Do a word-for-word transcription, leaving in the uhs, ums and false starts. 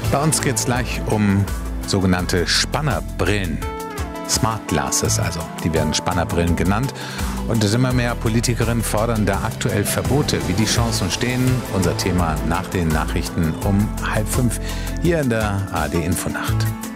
Bei uns geht es gleich um sogenannte Spannerbrillen. Smart Glasses also, die werden Spannerbrillen genannt. Und immer mehr Politikerinnen fordern da aktuell Verbote. Wie die Chancen stehen, unser Thema nach den Nachrichten um halb fünf hier in der A R D Infonacht.